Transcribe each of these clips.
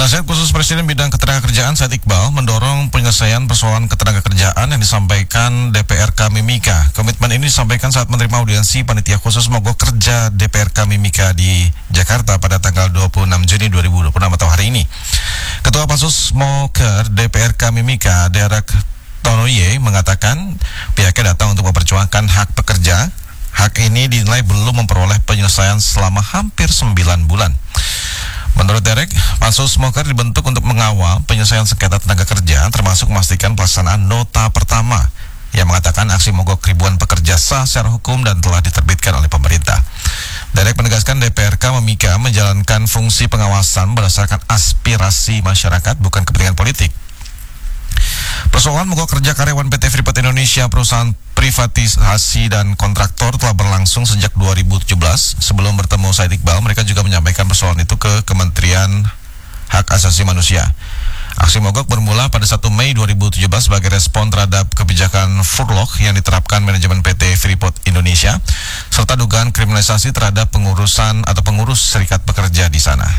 Penasihat Khusus Presiden Bidang Ketenagakerjaan Said Iqbal mendorong penyelesaian persoalan ketenagakerjaan yang disampaikan DPRK Mimika. Komitmen ini disampaikan saat menerima audiensi Panitia Khusus Mogok Kerja DPRK Mimika di Jakarta pada tanggal 26 Juni 2026 atau hari ini. Ketua Pansus Moker DPRK Mimika, Derek Tonoye, mengatakan pihaknya datang untuk memperjuangkan hak pekerja. Hak ini dinilai belum memperoleh penyelesaian selama hampir 9 bulan. Menurut Derek, Pansus Moker dibentuk untuk mengawal penyelesaian sengketa tenaga kerja, termasuk memastikan pelaksanaan nota pertama yang mengatakan aksi mogok ribuan pekerja sah secara hukum dan telah diterbitkan oleh pemerintah. Derek menegaskan DPRK Mimika menjalankan fungsi pengawasan berdasarkan aspirasi masyarakat, bukan kepentingan politik. Persoalan mogok kerja karyawan PT Freeport Indonesia, perusahaan privatisasi dan kontraktor, telah berlangsung sejak 2017. Sebelum bertemu Said Iqbal, mereka juga menyampaikan persoalan itu ke Kementerian Hak Asasi Manusia. Aksi mogok bermula pada 1 Mei 2017 sebagai respon terhadap kebijakan furlough yang diterapkan manajemen PT Freeport Indonesia, serta dugaan kriminalisasi terhadap pengurusan atau pengurus serikat pekerja di sana.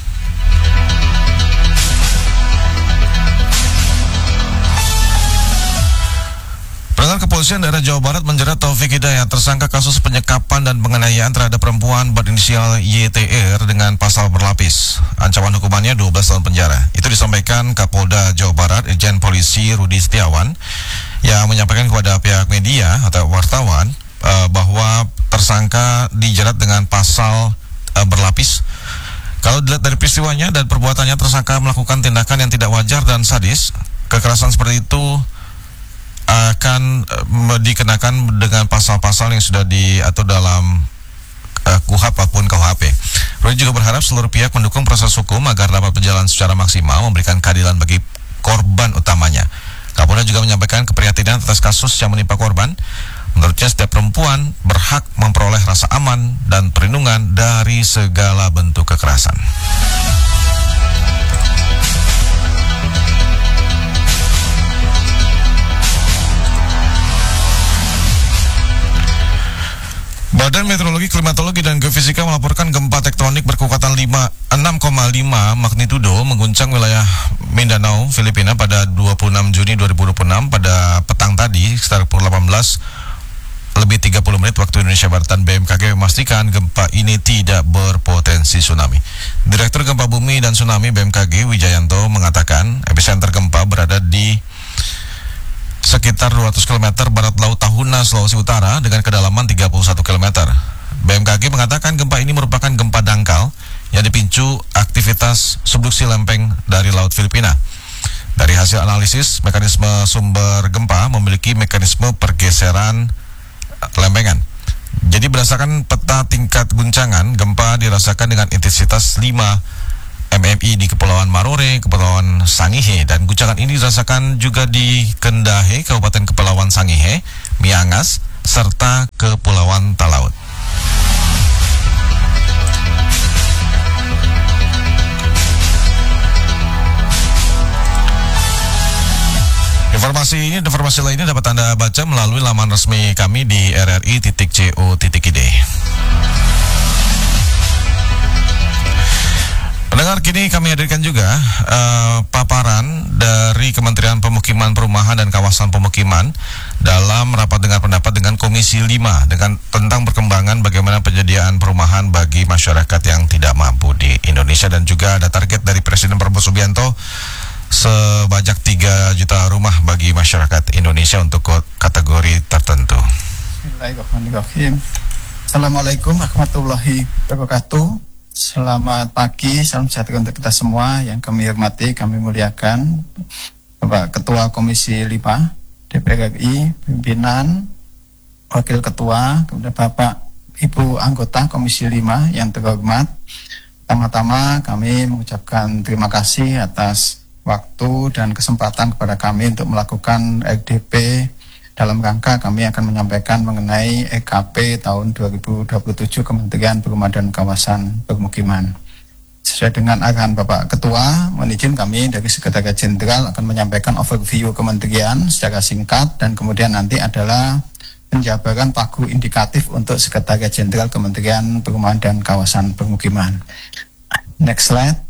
Pendengar, Kepolisian Daerah Jawa Barat menjerat Taufik Hidayat, tersangka kasus penyekapan dan penganiayaan terhadap perempuan berinisial YTR dengan pasal berlapis. Ancaman hukumannya 12 tahun penjara. Itu disampaikan Kapolda Jawa Barat, Irjen Polisi Rudi Setiawan, yang menyampaikan kepada pihak media atau wartawan bahwa tersangka dijerat dengan pasal berlapis. Kalau dilihat dari peristiwanya dan perbuatannya, tersangka melakukan tindakan yang tidak wajar dan sadis. Kekerasan seperti itu akan dikenakan dengan pasal-pasal yang sudah diatur dalam KUHP maupun KUHP. Rudi juga berharap seluruh pihak mendukung proses hukum agar dapat berjalan secara maksimal, memberikan keadilan bagi korban utamanya. Kapolda juga menyampaikan keprihatinan atas kasus yang menimpa korban. Menurutnya, setiap perempuan berhak memperoleh rasa aman dan perlindungan dari segala bentuk kekerasan. Badan Meteorologi, Klimatologi, dan Geofisika melaporkan gempa tektonik berkekuatan 6,5 magnitudo mengguncang wilayah Mindanao, Filipina pada 26 Juni 2026 pada petang tadi sekitar pukul 18:30 waktu Indonesia Barat. Dan BMKG memastikan gempa ini tidak berpotensi tsunami. Direktur Gempa Bumi dan Tsunami BMKG Wijayanto mengatakan epicenter gempa berada di sekitar 200 km barat laut Tahuna, Sulawesi Utara dengan kedalaman 31 km. BMKG mengatakan gempa ini merupakan gempa dangkal yang dipicu aktivitas subduksi lempeng dari Laut Filipina. Dari hasil analisis, mekanisme sumber gempa memiliki mekanisme pergeseran lempengan. Jadi berdasarkan peta tingkat guncangan, gempa dirasakan dengan intensitas 5 MMI di Kepulauan Marore, Kepulauan Sangihe, dan guncangan ini dirasakan juga di Kendahe, Kabupaten Kepulauan Sangihe, Miangas, serta Kepulauan Talaut. Informasi lainnya dapat Anda baca melalui laman resmi kami di rri.co.id. Pendengar, kini kami hadirkan juga paparan dari Kementerian Pemukiman, Perumahan, dan Kawasan Pemukiman dalam rapat dengar pendapat dengan Komisi 5 tentang perkembangan bagaimana penyediaan perumahan bagi masyarakat yang tidak mampu di Indonesia, dan juga ada target dari Presiden Prabowo Subianto sebanyak 3 juta rumah bagi masyarakat Indonesia untuk kategori tertentu. Bismillahirrahmanirrahim. Assalamualaikum warahmatullahi wabarakatuh. Selamat pagi, salam sejahtera untuk kita semua. Yang kami hormati, kami muliakan Bapak Ketua Komisi 5 DPR RI, pimpinan, Wakil Ketua, kemudian Bapak Ibu anggota Komisi 5 yang terhormat. Pertama-tama kami mengucapkan terima kasih atas waktu dan kesempatan kepada kami untuk melakukan RDP dalam rangka kami akan menyampaikan mengenai EKP tahun 2027 Kementerian Perumahan dan Kawasan Permukiman. Sesuai dengan arahan Bapak Ketua, mohon izin kami dari Sekretariat Jenderal akan menyampaikan overview kementerian secara singkat, dan kemudian nanti adalah penjabaran pagu indikatif untuk Sekretariat Jenderal Kementerian Perumahan dan Kawasan Permukiman. Next slide.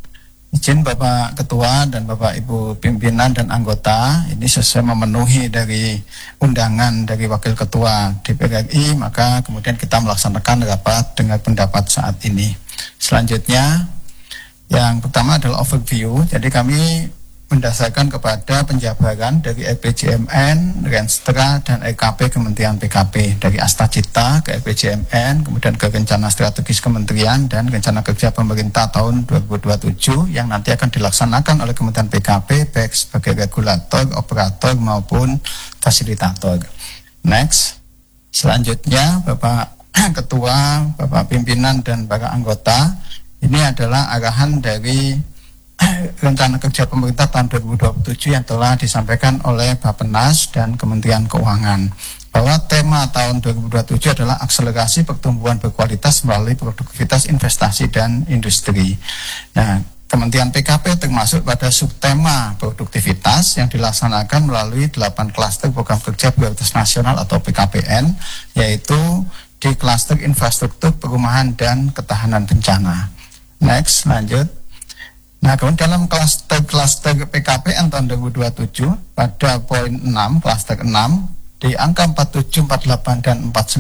Izin Bapak Ketua dan Bapak Ibu pimpinan dan anggota, ini sesuai memenuhi dari undangan dari Wakil Ketua DPR RI, maka kemudian kita melaksanakan rapat dengar pendapat saat ini. Selanjutnya, yang pertama adalah overview. Jadi kami mendasarkan kepada penjabaran dari RPJMN, Renstra, dan RKP Kementerian PKP, dari Astacita ke RPJMN, kemudian ke Rencana Strategis Kementerian dan Rencana Kerja Pemerintah tahun 2027 yang nanti akan dilaksanakan oleh Kementerian PKP baik sebagai regulator, operator maupun fasilitator. Next, selanjutnya Bapak Ketua, Bapak Pimpinan dan para anggota, ini adalah arahan dari Rencana Kerja Pemerintah tahun 2027 yang telah disampaikan oleh Bappenas dan Kementerian Keuangan, bahwa tema tahun 2027 adalah akselerasi pertumbuhan berkualitas melalui produktivitas investasi dan industri. Nah, Kementerian PKP termasuk pada subtema produktivitas yang dilaksanakan melalui 8 klaster program kerja prioritas nasional atau PKPN, yaitu di klaster infrastruktur, perumahan, dan ketahanan bencana. Next, lanjut. Nah, kemudian dalam klaster PKPN tahun 2027 pada poin 6, klaster 6 di angka 47, 48 dan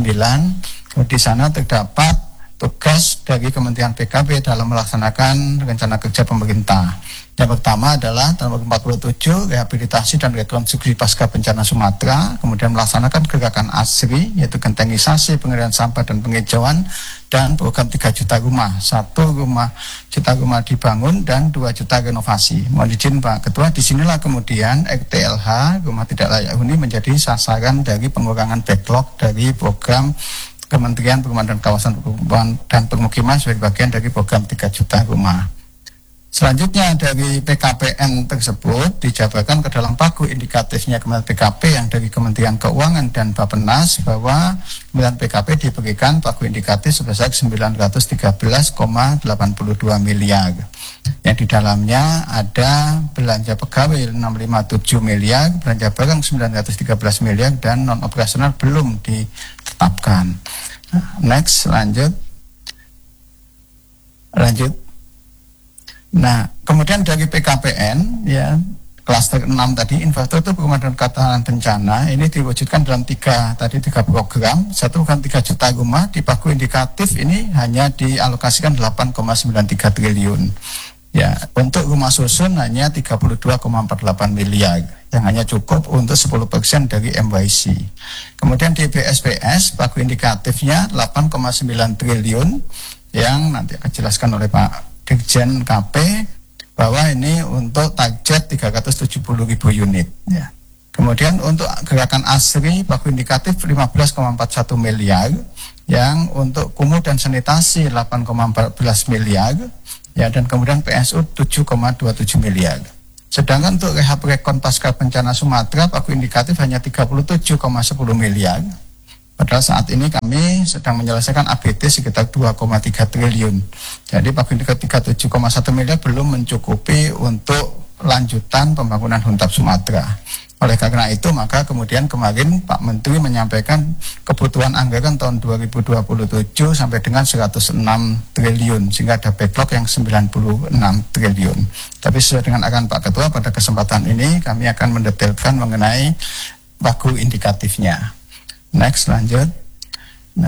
49, di sana terdapat tugas dari Kementerian PKP dalam melaksanakan rencana kerja pemerintah. Yang pertama adalah dalam 47 rehabilitasi dan rekonstruksi pasca bencana Sumatera, kemudian melaksanakan gerakan ASRI yaitu gentengisasi, pengirian sampah dan penghijauan, dan program 3 juta rumah, 1 juta rumah dibangun dan 2 juta renovasi. Mohon izin Pak Ketua, disinilah kemudian RTLH, rumah tidak layak huni, menjadi sasaran dari pengurangan backlog dari program Kementerian Perumahan dan Kawasan dan Permukiman sebagai bagian dari program 3 juta rumah. Selanjutnya dari PKPN tersebut dijabarkan ke dalam pagu indikatifnya Kementerian PKP yang dari Kementerian Keuangan dan Bappenas, bahwa Kementerian PKP diberikan pagu indikatif sebesar 913,82 miliar. Yang di dalamnya ada belanja pegawai 657 miliar, belanja barang 913 miliar, dan non operasional belum ditetapkan. Next, lanjut. Nah, kemudian dari PKPN, ya, klaster 6 tadi, infrastruktur perumahan dan ketahanan bencana, ini diwujudkan dalam tiga program. Satu program 3 juta rumah, di pagu indikatif ini hanya dialokasikan 8,93 triliun. Ya, untuk rumah susun hanya 32,48 miliar, yang hanya cukup untuk 10% dari MYC. Kemudian di BSPS, pagu indikatifnya 8,9 triliun, yang nanti akan dijelaskan oleh Pak Dirjen KP, bahwa ini untuk target 370.000 unit. Ya. Kemudian untuk gerakan ASRI, pagu indikatif 15,41 miliar, yang untuk kumuh dan sanitasi 8,14 miliar, ya, dan kemudian PSU 7,27 miliar. Sedangkan untuk rehab rekon pasca bencana Sumatera, pagu indikatif hanya 37,10 miliar. Padahal saat ini kami sedang menyelesaikan ABT sekitar 2,3 triliun. Jadi pagu indikatif 37,1 miliar belum mencukupi untuk lanjutan pembangunan Huntap Sumatera. Oleh karena itu, maka kemudian kemarin Pak Menteri menyampaikan kebutuhan anggaran tahun 2027 sampai dengan 106 triliun, sehingga ada backlog yang 96 triliun. Tapi sesuai dengan arahan Pak Ketua, pada kesempatan ini kami akan mendetailkan mengenai pagu indikatifnya. Next, lanjut. Nah,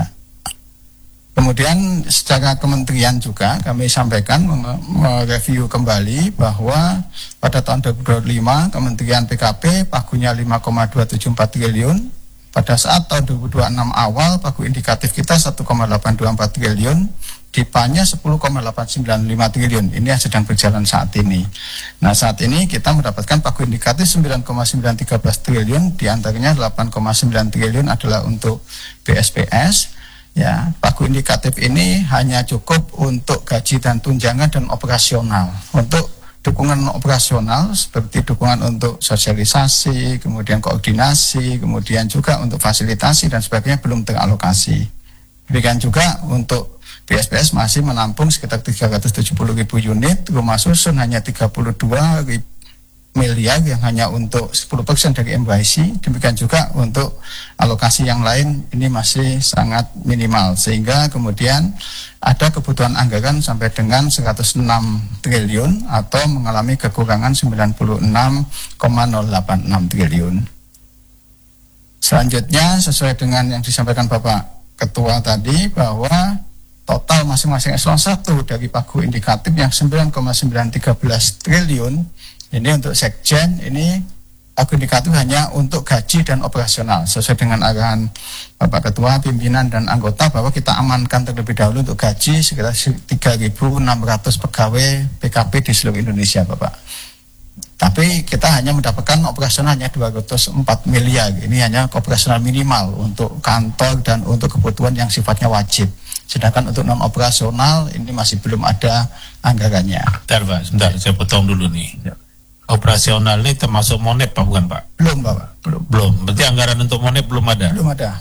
kemudian secara kementerian juga kami sampaikan mereview kembali bahwa pada tahun 2025 Kementerian PKP pagunya 5,274 triliun. Pada saat tahun 2026 awal pagu indikatif kita 1,824 triliun, DIPA-nya 10,895 triliun. Ini yang sedang berjalan saat ini. Nah, saat ini kita mendapatkan pagu indikatif 9,913 triliun, diantaranya 8,9 triliun adalah untuk BSPS. Ya, pagu indikatif ini hanya cukup untuk gaji dan tunjangan dan operasional. Untuk dukungan operasional seperti dukungan untuk sosialisasi, kemudian koordinasi, kemudian juga untuk fasilitasi dan sebagainya belum teralokasi. Demikian juga untuk BSPS masih menampung sekitar 370.000 unit, rumah susun hanya 32 miliar yang hanya untuk 10% dari MYC, demikian juga untuk alokasi yang lain ini masih sangat minimal, sehingga kemudian ada kebutuhan anggaran sampai dengan 106 triliun atau mengalami kekurangan 96,086 triliun. Selanjutnya sesuai dengan yang disampaikan Bapak Ketua tadi bahwa total masing-masing eselon 1 dari pagu indikatif yang 9,913 triliun ini untuk sekjen, ini pagu indikatif hanya untuk gaji dan operasional sesuai dengan arahan Bapak Ketua, pimpinan dan anggota bahwa kita amankan terlebih dahulu untuk gaji sekitar 3.600 pegawai PKP di seluruh Indonesia Bapak. Tapi kita hanya mendapatkan operasional hanya 204 miliar, ini hanya operasional minimal untuk kantor dan untuk kebutuhan yang sifatnya wajib. Sedangkan untuk non operasional ini masih belum ada anggarannya. Bentar Pak, sebentar saya potong dulu nih. Ya. Operasional ini termasuk MONEP Pak, bukan Pak? Belum Bapak, Belum. Berarti anggaran untuk MONEP belum ada? belum ada.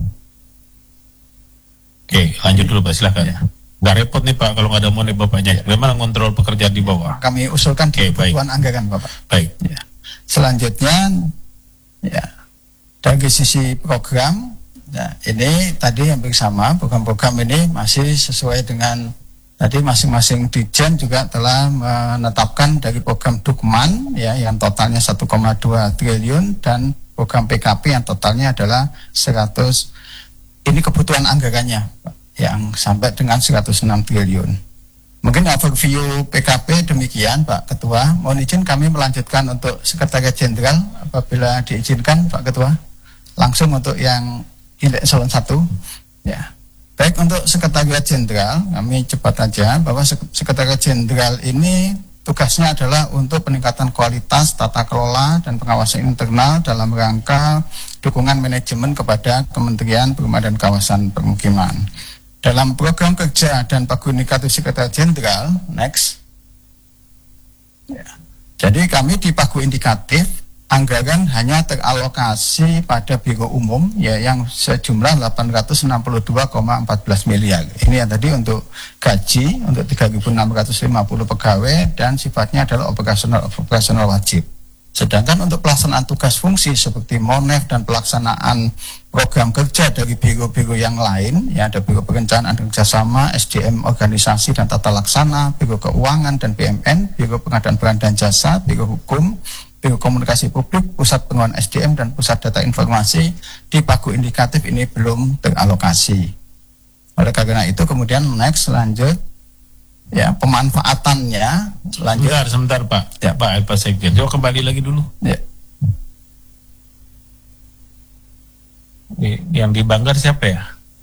Oke, lanjut dulu Pak, silakan. Ya. Nggak repot nih Pak kalau nggak ada MONEP Bapaknya. Bagaimana kontrol pekerjaan di bawah? Kami usulkan di Oke, baik. kebutuhan anggaran Bapak. Baik. Ya. Selanjutnya, ya, dari sisi program, ya, ini tadi hampir sama, program-program ini masih sesuai dengan tadi masing-masing Dirjen juga telah menetapkan dari program Dukman ya yang totalnya 1,2 triliun dan program PKP yang totalnya adalah 100, ini kebutuhan anggarannya Pak, yang sampai dengan 106 triliun. Mungkin overview PKP demikian Pak Ketua. Mohon izin kami melanjutkan untuk Sekretariat Jenderal apabila diizinkan Pak Ketua. Langsung untuk yang indeks eselon 1. Ya. Baik, untuk Sekretariat Jenderal kami cepat aja bahwa Sekretariat Jenderal ini tugasnya adalah untuk peningkatan kualitas tata kelola dan pengawasan internal dalam rangka dukungan manajemen kepada Kementerian Perumahan dan Kawasan Permukiman. Dalam program kerja dan pagu indikatif Sekretariat Jenderal, next. Ya. Jadi kami di pagu indikatif anggaran hanya teralokasi pada Biro Umum ya yang sejumlah 862,14 miliar. Ini yang tadi untuk gaji untuk 3.650 pegawai dan sifatnya adalah operasional wajib. Sedangkan untuk pelaksanaan tugas fungsi seperti MONEF dan pelaksanaan program kerja dari biro-biro yang lain, ya ada Biro Perencanaan dan Kerjasama, SDM Organisasi dan Tata Laksana, Biro Keuangan dan BMN, Biro Pengadaan Barang dan Jasa, Biro Hukum, Biro Komunikasi Publik, Pusat Pengembangan SDM dan Pusat Data Informasi di pagu indikatif ini belum teralokasi. Oleh karena itu kemudian next lanjut ya pemanfaatannya lanjut. Sebentar Pak. Ya. Pak Sekjen. Coba kembali lagi dulu. Ya. Yang di Banggar siapa ya?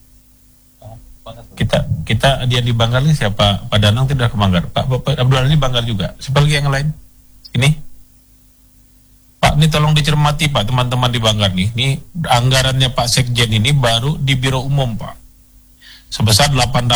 Kita dia di Banggar ini siapa? Pak Danang tidak ke Banggar. Pak Abdul ini Banggar juga. Siapa lagi yang lain? Ini Pak, ini tolong dicermati Pak, teman-teman di Banggar nih. Ini anggarannya Pak Sekjen ini baru di Biro Umum Pak. Sebesar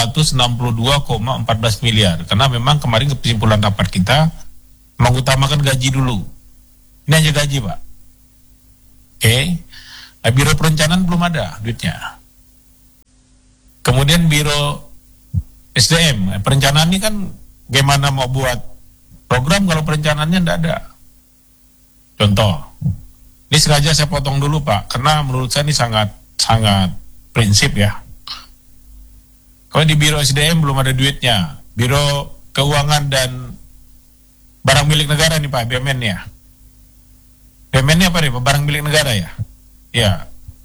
862,14 miliar. Karena memang kemarin kesimpulan rapat kita mengutamakan gaji dulu. Ini hanya gaji Pak. Oke. Nah, Biro Perencanaan belum ada duitnya. Kemudian Biro SDM, perencanaan ini kan gimana mau buat program kalau perencanaannya tidak ada. Contoh, ini sengaja saya potong dulu Pak, karena menurut saya ini sangat prinsip ya. Kalau di Biro SDM belum ada duitnya, Biro Keuangan dan Barang Milik Negara nih Pak, BMN ya. BMN ini apa nih Pak? Barang Milik Negara ya? Ya.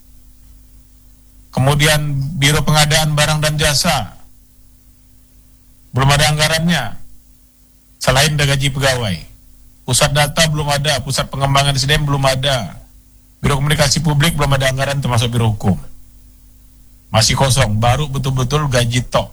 Kemudian Biro Pengadaan Barang dan Jasa, belum ada anggarannya, selain dari gaji pegawai. Pusat Data belum ada, Pusat Pengembangan SDM belum ada, Biro Komunikasi Publik belum ada anggaran termasuk Biro Hukum. Masih kosong, baru betul-betul gaji tok.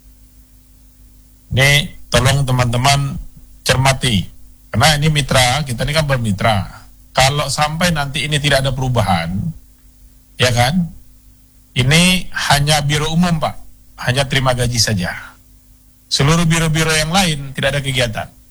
Ini tolong teman-teman cermati, karena ini mitra, kita ini kan bermitra. Kalau sampai nanti ini tidak ada perubahan, ya kan, ini hanya Biro Umum Pak, hanya terima gaji saja. Seluruh biro-biro yang lain tidak ada kegiatan.